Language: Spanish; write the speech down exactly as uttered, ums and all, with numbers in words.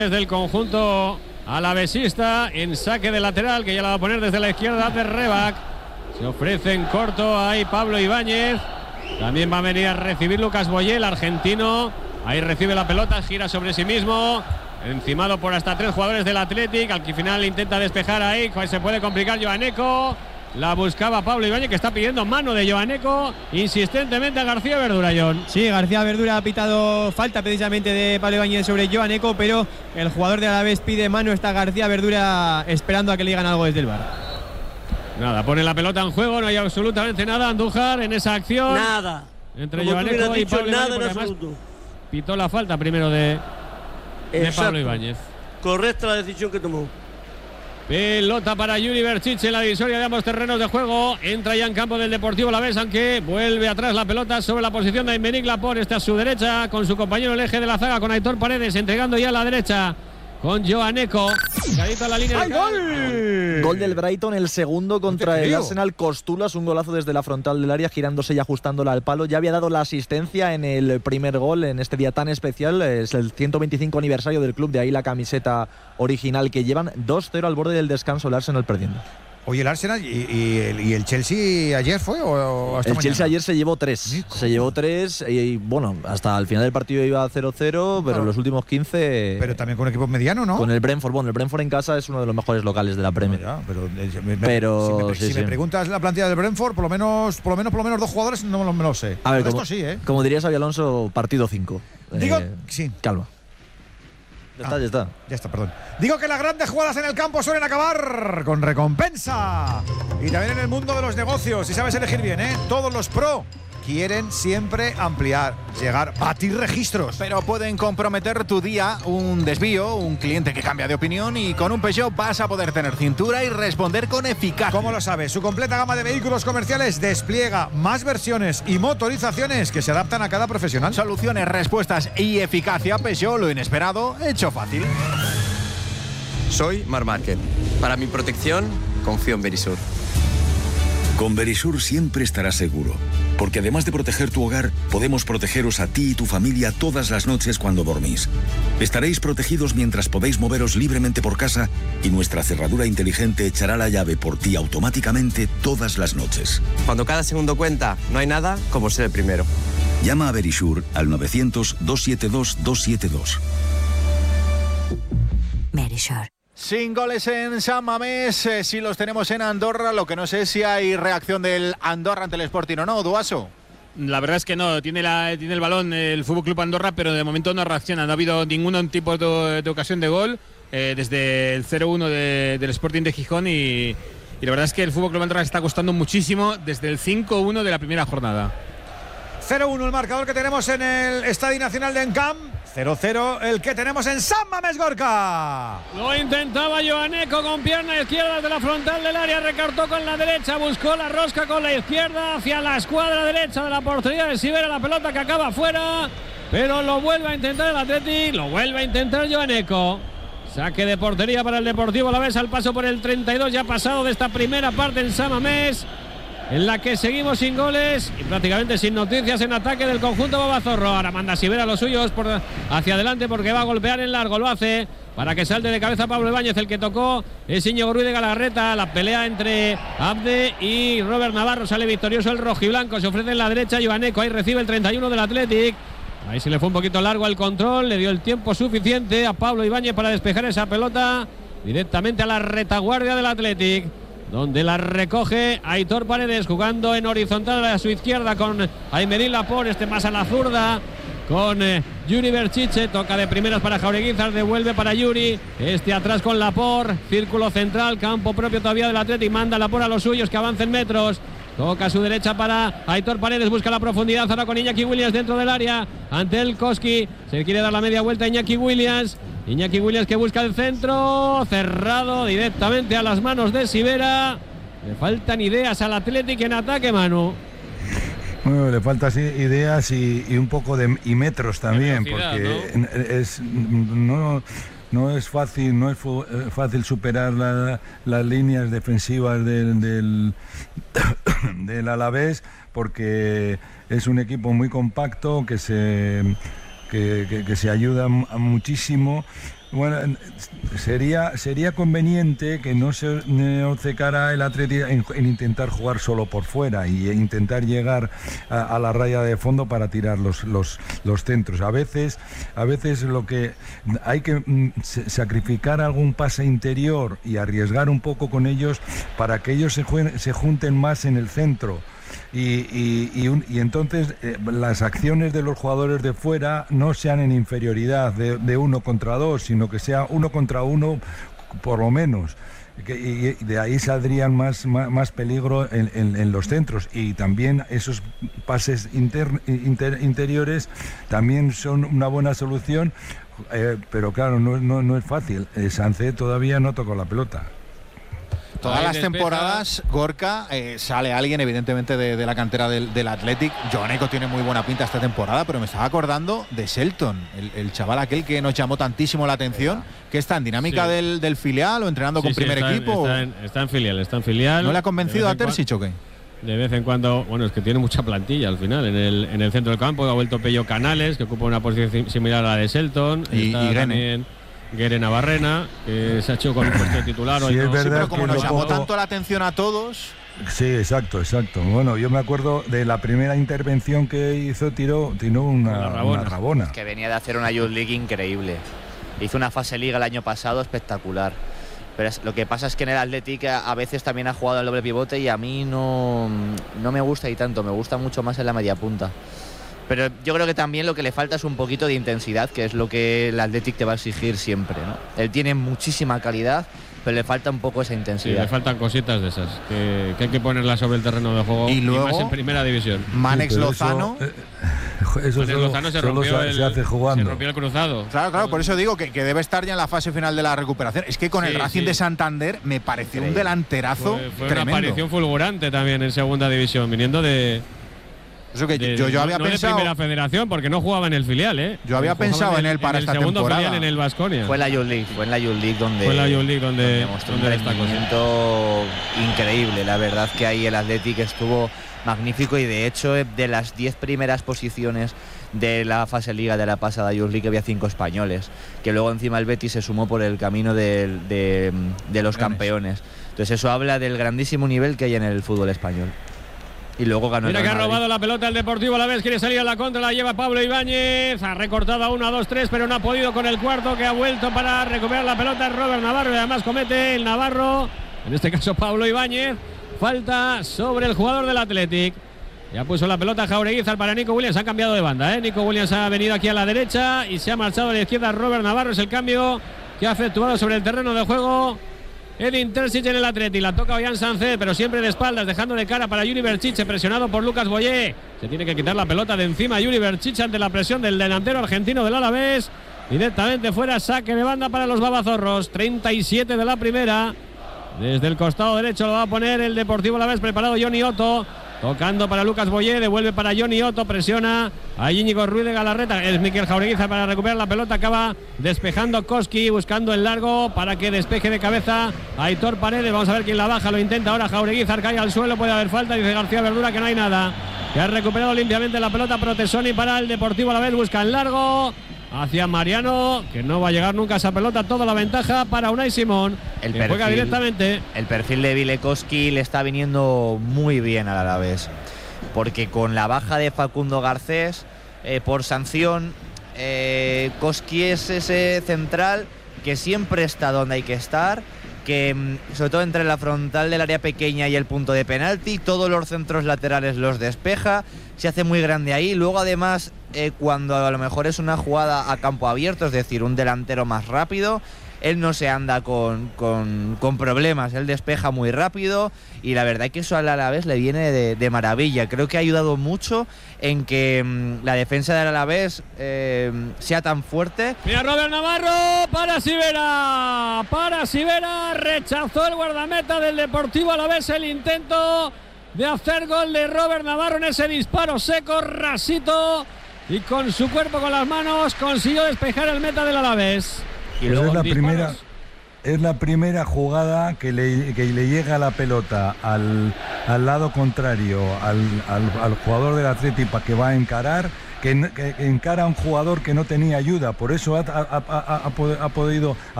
del conjunto alavesista en saque de lateral, que ya la va a poner desde la izquierda de Rebac. Se ofrece en corto ahí Pablo Ibáñez. También va a venir a recibir Lucas Boyé, el argentino. Ahí recibe la pelota, gira sobre sí mismo, encimado por hasta tres jugadores del Athletic. Al que final intenta despejar ahí, se puede complicar Joaneco. La buscaba Pablo Ibáñez, que está pidiendo mano de Joaneco insistentemente a García Verdura, John. Sí, García Verdura ha pitado falta precisamente de Pablo Ibáñez sobre Joaneco, pero el jugador de Alavés pide mano. Está García Verdura esperando a que le digan algo desde el V A R. Nada, pone la pelota en juego, no hay absolutamente nada. Andújar en esa acción. Nada. Entre Joaneco y Pablo nada Ibáñez, en absoluto. Pitó la falta primero de, de Pablo Ibáñez. Correcta la decisión que tomó. Pelota para Yuri Berchiche en la divisoria de ambos terrenos de juego. Entra ya en campo del Deportivo Alavés, aunque vuelve atrás la pelota sobre la posición de Aymeric Laporte. Está a su derecha con su compañero el eje de la zaga, con Aitor Paredes, entregando ya a la derecha con Joaneco. A la línea. ¡Ay, gol! Gol del Brighton, el segundo contra el Arsenal. Costulas, un golazo desde la frontal del área, girándose y ajustándola al palo. Ya había dado la asistencia en el primer gol en este día tan especial. Es el ciento veinticinco aniversario del club, de ahí la camiseta original que llevan. dos cero al borde del descanso, el Arsenal perdiendo. Oye, el Arsenal y, y, el, y el Chelsea ayer fue o hasta el mañana? Chelsea ayer se llevó tres. Nico. Se llevó tres y, y bueno, hasta el final del partido iba cero cero, pero claro, los últimos quince. Pero también con equipos medianos, ¿no? Con el Brentford. Bueno, el Brentford en casa es uno de los mejores locales de la Premier. No, ya, pero me, pero si, me, sí, si sí. me preguntas la plantilla del Brentford, por lo menos, por lo menos, por lo menos dos jugadores no me lo, me lo sé. A ver, como, como, esto sí, ¿eh? Como diría Xabi Alonso, partido cinco. Digo, eh, sí. Calma. Ya está, ah, ya está. Ya está, perdón. Digo que las grandes jugadas en el campo suelen acabar con recompensa. Y también en el mundo de los negocios, si sabes elegir bien, ¿eh? Todos los pro quieren siempre ampliar, llegar, batir registros. Pero pueden comprometer tu día, un desvío, un cliente que cambia de opinión, y con un Peugeot vas a poder tener cintura y responder con eficacia. ¿Cómo lo sabes? Su completa gama de vehículos comerciales despliega más versiones y motorizaciones que se adaptan a cada profesional. Soluciones, respuestas y eficacia. Peugeot, lo inesperado hecho fácil. Soy Marc Márquez. Para mi protección, confío en Verisur. Con Verisur siempre estarás seguro, porque además de proteger tu hogar, podemos protegeros a ti y tu familia todas las noches cuando dormís. Estaréis protegidos mientras podéis moveros libremente por casa, y nuestra cerradura inteligente echará la llave por ti automáticamente todas las noches. Cuando cada segundo cuenta, no hay nada como ser el primero. Llama a Verisur al novecientos, doscientos setenta y dos, doscientos setenta y dos. Verisur. Sin goles en San Mamés, eh, si los tenemos en Andorra, lo que no sé es si hay reacción del Andorra ante el Sporting o no, Duaso. La verdad es que no, tiene, la, tiene el balón el F C Andorra, pero de momento no reacciona, no ha habido ningún tipo de, de ocasión de gol eh, desde el cero uno de, del Sporting de Gijón, y, y la verdad es que el F C Andorra está costando muchísimo desde el cinco uno de la primera jornada. cero uno el marcador que tenemos en el Estadio Nacional de Encamp. cero cero el que tenemos en San Mamés, Gorka. Lo intentaba Joaneco con pierna izquierda de la frontal del área, recortó con la derecha, buscó la rosca con la izquierda hacia la escuadra derecha de la portería de Sivera, la pelota que acaba fuera, pero lo vuelve a intentar el Athletic, lo vuelve a intentar Joaneco. Saque de portería para el Deportivo Alavés al paso por el treinta y dos ya pasado de esta primera parte en San Mamés, en la que seguimos sin goles y prácticamente sin noticias en ataque del conjunto babazorro. Ahora manda Sivera a los suyos por hacia adelante, porque va a golpear en largo, lo hace para que salte de cabeza Pablo Ibáñez. El que tocó es Íñigo Ruiz de Galarreta. La pelea entre Abde y Robert Navarro, sale victorioso el rojiblanco, se ofrece en la derecha Joaneco, ahí recibe el treinta y uno del Athletic. Ahí se le fue un poquito largo al control, le dio el tiempo suficiente a Pablo Ibáñez para despejar esa pelota directamente a la retaguardia del Athletic, donde la recoge Aitor Paredes, jugando en horizontal a su izquierda con Aymeric Laporte, este más a la zurda con eh, Yuri Berchiche, toca de primeras para Jaureguizar, devuelve para Yuri, este atrás con Laporte, círculo central, campo propio todavía del Athletic, manda Laporte a los suyos que avancen metros, toca a su derecha para Aitor Paredes, busca la profundidad ahora con Iñaki Williams dentro del área, ante el Koski, se quiere dar la media vuelta Iñaki Williams, Iñaki Williams que busca el centro, cerrado directamente a las manos de Sivera. Le faltan ideas al Athletic en ataque, Manu. Bueno, le faltan ideas y, y un poco de y metros también, porque ¿no? es no no es fácil no es fácil superar la, las líneas defensivas del, del, del Alavés, porque es un equipo muy compacto que se Que, que, que se ayuda muchísimo, Bueno, sería sería conveniente que no se obcecara el Atleti en, en intentar jugar solo por fuera y intentar llegar a, a la raya de fondo para tirar los, los, los centros. A veces, a veces lo que hay que mm, sacrificar algún pase interior y arriesgar un poco con ellos para que ellos se, juen, se junten más en el centro. Y, y, y, un, y entonces eh, las acciones de los jugadores de fuera no sean en inferioridad de, de uno contra dos, sino que sea uno contra uno por lo menos. Que, y de ahí saldrían más, más, más peligro en, en, en los centros, y también esos pases inter, inter, interiores también son una buena solución, eh, pero claro, no, no, no es fácil. eh, Sánchez todavía no tocó la pelota. Todas las temporadas, Gorka, eh, sale alguien evidentemente de, de la cantera del, del Athletic. Joaneco tiene muy buena pinta esta temporada, pero me estaba acordando de Shelton, el, el chaval aquel que nos llamó tantísimo la atención, que está en dinámica sí. del, del filial o entrenando sí, con sí, primer está equipo. En, está, en, está en filial, está en filial. ¿No le ha convencido a Terzic o qué? De vez en cuando, bueno, es que tiene mucha plantilla al final en el, en el centro del campo. Ha vuelto Pello Canales, que ocupa una posición similar a la de Shelton. Y, está y también Guere Navarrena, que se ha hecho con un puesto de titular. Sí, hoy es no. verdad, sí, pero como que nos llamó poco... tanto la atención a todos. Sí, exacto, exacto. Bueno, yo me acuerdo de la primera intervención que hizo, tiró, tiró una, rabona. una rabona. Es que venía de hacer una Youth League increíble. Hizo una fase liga el año pasado espectacular. Pero es, lo que pasa es que en el Athletic a, a veces también ha jugado el doble pivote y a mí no, no me gusta y tanto, me gusta mucho más en la media punta. Pero yo creo que también lo que le falta es un poquito de intensidad, que es lo que el Athletic te va a exigir siempre, ¿no? Él tiene muchísima calidad, pero le falta un poco esa intensidad. Sí, le faltan cositas de esas, que, que hay que ponerlas sobre el terreno de juego, y, luego, y más en primera división. Manex sí, Lozano. Eso, eh, eso Manex solo, Lozano se solo rompió, se, el, se hace jugando. se rompió el cruzado. Claro, claro, por eso digo que, que debe estar ya en la fase final de la recuperación. Es que con sí, el Racing sí. de Santander me pareció Increíble. un delanterazo fue, fue tremendo. Una aparición fulgurante también en segunda división, viniendo de... Eso que de, yo, yo había no pensado. De primera federación, porque no jugaba en el filial, ¿eh? Yo había pensado en él para en el esta segundo temporada. Filial en el Baskonia. Fue en la Youth League, fue en la Youth League donde. Fue en la Youth League donde, donde mostró donde un rendimiento increíble. La verdad que ahí el Athletic estuvo magnífico y de hecho de las diez primeras posiciones de la fase liga de la pasada Youth League había cinco españoles, que luego encima el Betis se sumó por el camino de, de, de los campeones. Entonces eso habla del grandísimo nivel que hay en el fútbol español. Y luego ganó. Mira que ha robado la pelota el Deportivo Alavés, quiere salir a la contra, la lleva Pablo Ibáñez, ha recortado a uno, a dos, tres, pero no ha podido con el cuarto, que ha vuelto para recuperar la pelota es Robert Navarro, y además comete el Navarro, en este caso Pablo Ibáñez, falta sobre el jugador del Athletic. Ya puso la pelota Jaureguizar para Nico Williams, ha cambiado de banda, ¿eh? Nico Williams ha venido aquí a la derecha y se ha marchado a la izquierda Robert Navarro, es el cambio que ha efectuado sobre el terreno de juego Edin Terzic en el Athletic. La toca Ollán Sánchez, pero siempre de espaldas, dejando de cara para Yuri Berchiche, presionado por Lucas Boyé. Se tiene que quitar la pelota de encima Yuri Berchiche ante la presión del delantero argentino del Alavés. Directamente fuera, saque de banda para los babazorros. treinta y siete de la primera. Desde el costado derecho lo va a poner el Deportivo Alavés, preparado Johnny Otto. Tocando para Lucas Boyé, devuelve para Johnny Otto, presiona a Íñigo Ruiz de Galarreta. Es Miquel Jaureguizar para recuperar la pelota, acaba despejando Koski, buscando el largo para que despeje de cabeza a Aitor Paredes. Vamos a ver quién la baja, lo intenta ahora Jaureguizar, cae al suelo, puede haber falta, dice García Verdura que no hay nada. Que ha recuperado limpiamente la pelota Protesoni para el Deportivo Alavés, busca el largo hacia Mariano, que no va a llegar nunca a esa pelota, toda la ventaja para Unai Simón, el que perfil, juega directamente. El perfil de Vilekowski le está viniendo muy bien al Alavés, porque con la baja de Facundo Garcés eh, por sanción, eh, Koski es ese central que siempre está donde hay que estar, que sobre todo entre la frontal del área pequeña y el punto de penalti, todos los centros laterales los despeja, se hace muy grande ahí. Luego además eh, cuando a lo mejor es una jugada a campo abierto, es decir, un delantero más rápido, él no se anda con, con, con problemas, él despeja muy rápido y la verdad es que eso al Alavés le viene de, de maravilla. Creo que ha ayudado mucho en que mmm, la defensa del Alavés eh, sea tan fuerte. Mira Robert Navarro para Sivera, para Sivera, rechazó el guardameta del Deportivo Alavés el intento de hacer gol de Robert Navarro en ese disparo seco, rasito, y con su cuerpo, con las manos, consiguió despejar el meta del Alavés. Y pues es la primera es la primera jugada que le, que le llega la pelota al, al lado contrario al, al, al jugador del Athletic para que va a encarar que, que encara a un jugador que no tenía ayuda, por eso ha, ha, ha, ha, ha podido